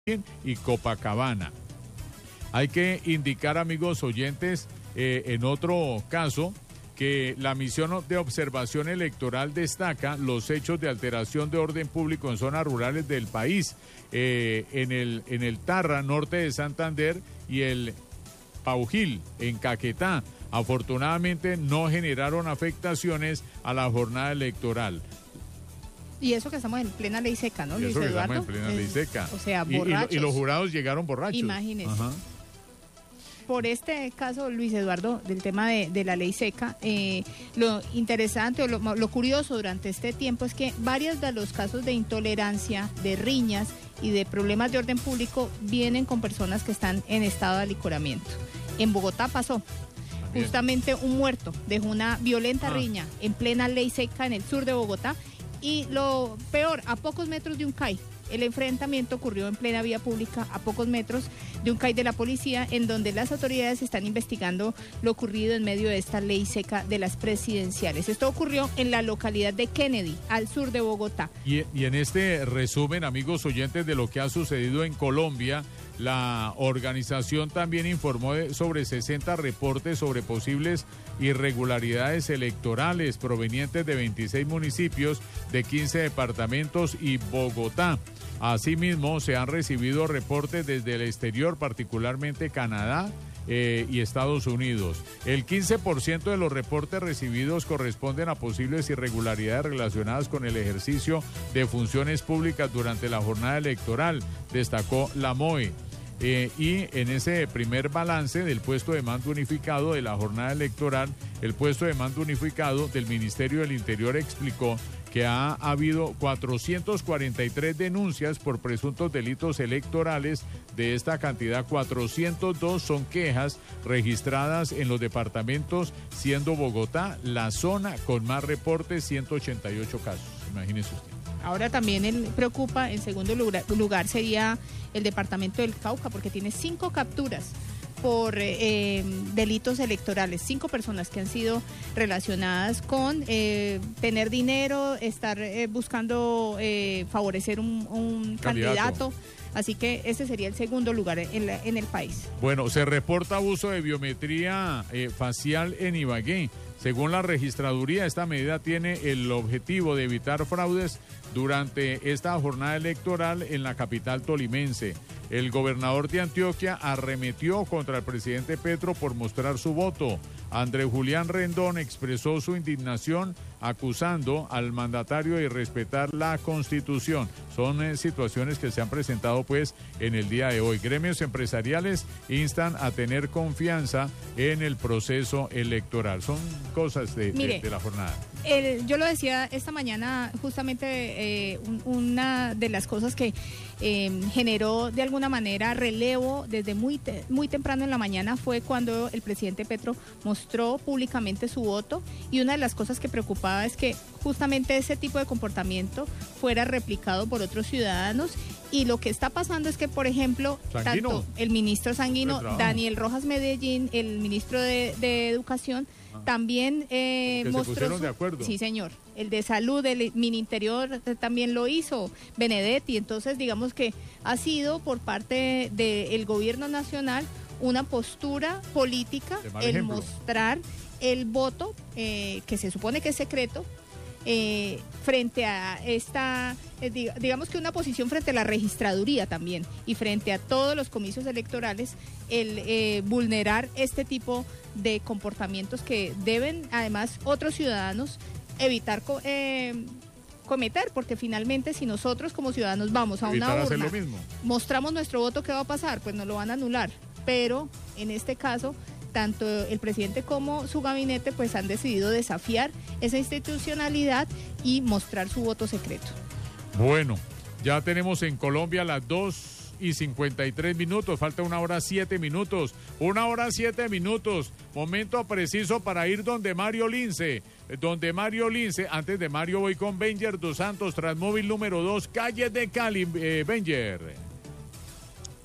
y Copacabana. Hay que indicar, amigos oyentes, en otro caso, que la misión de observación electoral destaca los hechos de alteración de orden público en zonas rurales del país, en el Tarra, norte de Santander, y el Paujil, en Caquetá. Afortunadamente no generaron afectaciones a la jornada electoral. Y eso que estamos en plena ley seca, ¿no, Luis Eduardo? Estamos en plena ley seca. O sea, borrachos. Y los jurados llegaron borrachos. Imagínense. Ajá. Por este caso, Luis Eduardo, del tema de la ley seca, lo interesante o lo curioso durante este tiempo es que varios de los casos de intolerancia, de riñas y de problemas de orden público vienen con personas que están en estado de alicoramiento. En Bogotá pasó. También. Justamente un muerto dejó una violenta riña en plena ley seca en el sur de Bogotá. Y lo peor, a pocos metros de un CAI. El enfrentamiento ocurrió en plena vía pública, a pocos metros de un CAI de la policía, en donde las autoridades están investigando lo ocurrido en medio de esta ley seca de las presidenciales. Esto ocurrió en la localidad de Kennedy, al sur de Bogotá. Y en este resumen, amigos oyentes, de lo que ha sucedido en Colombia, la organización también informó sobre 60 reportes sobre posibles irregularidades electorales provenientes de 26 municipios, de 15 departamentos y Bogotá. Asimismo, se han recibido reportes desde el exterior, particularmente Canadá y Estados Unidos. El 15% de los reportes recibidos corresponden a posibles irregularidades relacionadas con el ejercicio de funciones públicas durante la jornada electoral, destacó la MOE. Y en ese primer balance del puesto de mando unificado de la jornada electoral, el puesto de mando unificado del Ministerio del Interior explicó que ha habido 443 denuncias por presuntos delitos electorales. De esta cantidad, 402 son quejas registradas en los departamentos, siendo Bogotá la zona con más reportes, 188 casos. Imagínese usted. Ahora también preocupa, en segundo lugar sería el departamento del Cauca, porque tiene 5 capturas por delitos electorales, 5 personas que han sido relacionadas con tener dinero, estar buscando favorecer un candidato. Así que ese sería el segundo lugar en el país. Bueno, se reporta abuso de biometría facial en Ibagué. Según la registraduría, esta medida tiene el objetivo de evitar fraudes durante esta jornada electoral en la capital tolimense. El gobernador de Antioquia arremetió contra el presidente Petro por mostrar su voto. Andrés Julián Rendón expresó su indignación acusando al mandatario de irrespetar la Constitución. Son situaciones que se han presentado pues en el día de hoy. Gremios empresariales instan a tener confianza en el proceso electoral. Son cosas de la jornada. Yo lo decía esta mañana, justamente una de las cosas que generó de alguna manera relevo desde muy temprano en la mañana fue cuando el presidente Petro mostró públicamente su voto, y una de las cosas que preocupaba es que justamente ese tipo de comportamiento fuera replicado por otros ciudadanos. Y lo que está pasando es que, por ejemplo, tanto el ministro Sanguino, Daniel Rojas Medellín, el ministro de Educación, también mostró de acuerdo. Sí, señor. El de Salud, el Mininterior también lo hizo, Benedetti. Entonces, digamos que ha sido por parte del gobierno nacional una postura política, el mostrar el voto, que se supone que es secreto, frente a esta, digamos que una posición frente a la registraduría también, y frente a todos los comicios electorales, el vulnerar este tipo de comportamientos que deben además otros ciudadanos evitar cometer, porque finalmente si nosotros como ciudadanos vamos a una urna, mostramos nuestro voto, ¿qué va a pasar? Pues nos lo van a anular. Pero en este caso, tanto el presidente como su gabinete pues han decidido desafiar esa institucionalidad y mostrar su voto secreto. Bueno, ya tenemos en Colombia las 2:53, falta 1 hora 7 minutos, 1 hora 7 minutos, momento preciso para ir donde Mario Lince, antes de Mario voy con Benjer dos Santos, Transmóvil número 2, calle de Cali, Benjer.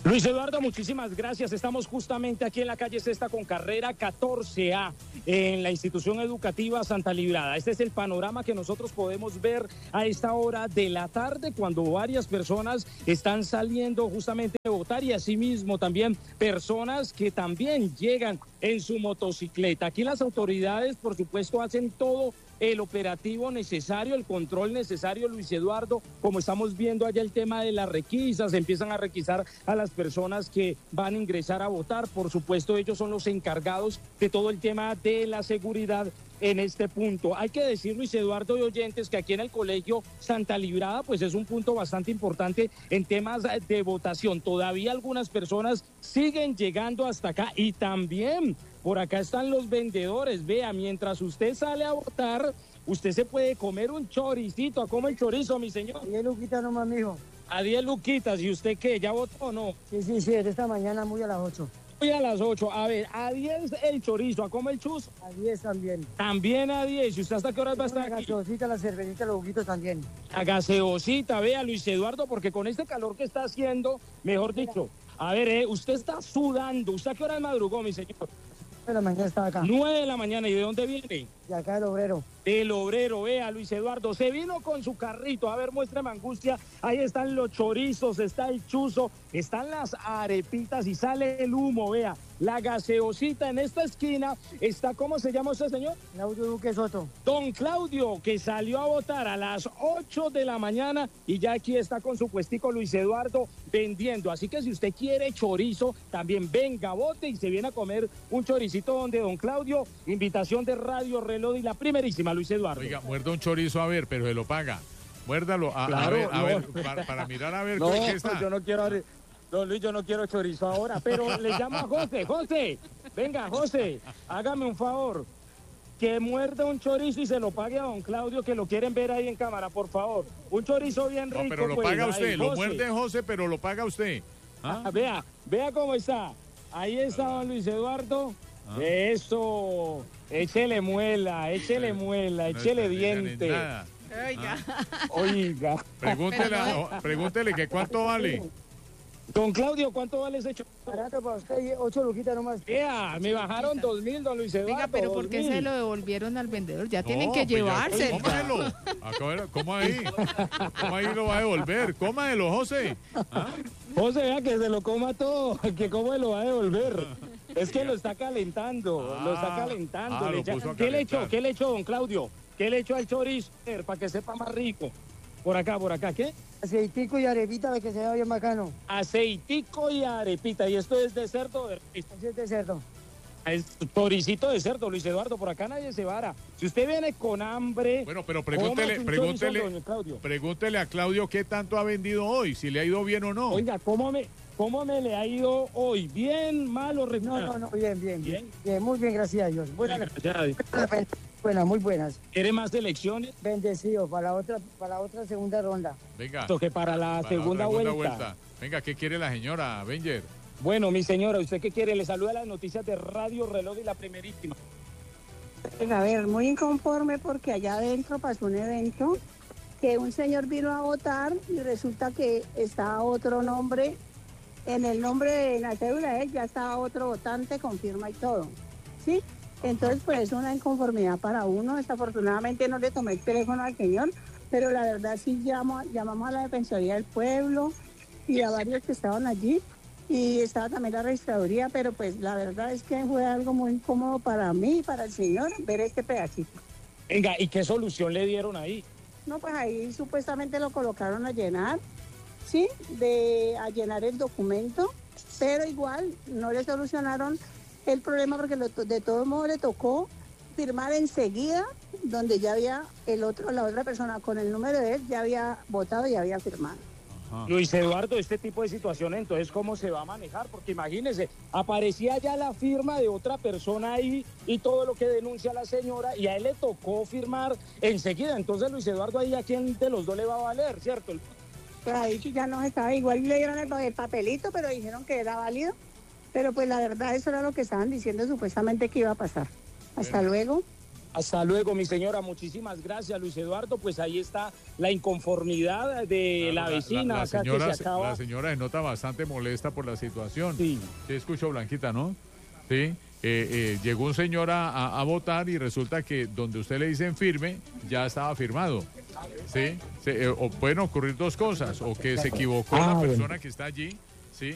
Luis Eduardo, muchísimas gracias. Estamos justamente aquí en la calle Sexta con carrera 14A en la institución educativa Santa Librada. Este es el panorama que nosotros podemos ver a esta hora de la tarde cuando varias personas están saliendo justamente a votar y asimismo también personas que también llegan en su motocicleta. Aquí las autoridades, por supuesto, hacen todo el operativo necesario, el control necesario, Luis Eduardo, como estamos viendo allá el tema de las requisas, empiezan a requisar a las personas que van a ingresar a votar, por supuesto ellos son los encargados de todo el tema de la seguridad en este punto. Hay que decir, Luis Eduardo y oyentes, que aquí en el colegio Santa Librada pues es un punto bastante importante en temas de votación. Todavía algunas personas siguen llegando hasta acá y también por acá están los vendedores. Vea, mientras usted sale a votar, usted se puede comer un choricito. ¿A cómo el chorizo, mi señor? 10 luquitas nomás, mijo. A 10 luquitas. ¿Y usted qué? ¿Ya votó o no? Sí, de esta mañana muy a las 8. Voy a las 8. A ver, a 10 el chorizo. ¿A cómo el chus? A 10 también. También a 10. ¿Y usted hasta qué horas va a estar aquí? La gaseosita, la cervecita, los juguitos también. La gaseosita, vea, Luis Eduardo, porque con este calor que está haciendo, mejor dicho. A ver, usted está sudando. ¿Usted a qué hora madrugó, mi señor? 9 de la mañana estaba acá. 9 de la mañana. ¿Y de dónde viene? De acá del Obrero. Del Obrero, vea, Luis Eduardo. Se vino con su carrito. A ver, muéstrame, Angustia. Ahí están los chorizos, está el chuzo, están las arepitas y sale el humo, vea. La gaseosita en esta esquina está, ¿cómo se llama usted, señor? Claudio Duque Soto. Don Claudio, que salió a votar a las 8 de la mañana y ya aquí está con su puestico Luis Eduardo vendiendo. Así que si usted quiere chorizo, también venga, vote y se viene a comer un choricito donde don Claudio, invitación de Radio Reloj y la primerísima, Luis Eduardo. Oiga, muerda un chorizo a ver, pero se lo paga. Muérdalo, Claro, a ver, para mirar a ver no, qué está. Yo no quiero, don Luis, yo no quiero chorizo ahora, pero le llamo a José. José, venga, José, hágame un favor, que muerda un chorizo y se lo pague a don Claudio, que lo quieren ver ahí en cámara, por favor. Un chorizo bien rico. No, pero lo pues, paga usted, ahí, lo muerde José, pero lo paga usted. ¿Ah? Vea cómo está. Ahí está don Luis Eduardo. Eso, échele muela, échele diente. Oiga. Oiga. Pregúntele que cuánto vale. Don Claudio, ¿cuánto vale ese chorizo? Barato para usted, 8 luquitas nomás. Vea, me bajaron 2.000, don Luis Eduardo. Venga, pero ¿por qué 2.000? se lo devolvieron al vendedor? Ya tienen No, que pues ya, llevárselo. cómalo. ¿Cómo ahí? ¿Cómo ahí lo va a devolver? Cómalo, José. ¿Ah? José, vea que se lo coma todo, que cómo lo va a devolver. Es que lo está calentando, lo puso a calentar. ¿Qué le echó, don Claudio? ¿Qué le echó al chorizo? Para que sepa más rico. Por acá, ¿qué? Aceitico y arepita para que se vea bien bacano. Aceitico y arepita. ¿Y esto es de cerdo o de res? Es de cerdo. Es choricito de cerdo, Luis Eduardo. Por acá nadie se vara. Si usted viene con hambre... Bueno, pero pregúntele a Claudio qué tanto ha vendido hoy, si le ha ido bien o no. Oiga, ¿cómo me le ha ido hoy? ¿Bien, mal o regular? No, bien, muy bien, gracias a Dios. Buenas, muy buenas. ¿Quiere más elecciones? Bendecido para la otra segunda ronda. Venga. Esto que para la segunda vuelta. Venga, ¿qué quiere la señora Avenger? Bueno, mi señora, ¿usted qué quiere? Le saluda las noticias de Radio Reloj y la primerísima. A ver, muy inconforme porque allá adentro pasó un evento que un señor vino a votar y resulta que está otro nombre, en el nombre de la cédula de él ya estaba otro votante con firma y todo, ¿sí? Entonces, pues es una inconformidad para uno. Desafortunadamente no le tomé el teléfono al señor, pero la verdad sí llamamos a la Defensoría del Pueblo y a varios que estaban allí. Y estaba también la registraduría, pero pues la verdad es que fue algo muy incómodo para mí y para el señor ver este pedacito. Venga, ¿y qué solución le dieron ahí? No, pues ahí supuestamente lo colocaron a llenar, ¿sí? A llenar el documento, pero igual no le solucionaron el problema porque de todos modos le tocó firmar enseguida donde ya había la otra persona con el número de él ya había votado y había firmado. Luis Eduardo, este tipo de situaciones, entonces, ¿cómo se va a manejar? Porque imagínese, aparecía ya la firma de otra persona ahí y todo lo que denuncia la señora y a él le tocó firmar enseguida. Entonces, Luis Eduardo, ahí a quién de los dos le va a valer, ¿cierto? Pues ahí sí ya no estaba, igual le dieron el papelito, pero dijeron que era válido. Pero pues la verdad eso era lo que estaban diciendo supuestamente que iba a pasar. Hasta luego. Hasta luego, mi señora. Muchísimas gracias, Luis Eduardo. Pues ahí está la inconformidad de la vecina. La señora se nota bastante molesta por la situación. Sí. Sí, escuchó, Blanquita, ¿no? Sí. Llegó un señor a votar y resulta que donde usted le dicen firme, ya estaba firmado. ¿Sí? O pueden ocurrir dos cosas, o que se equivocó la persona que está allí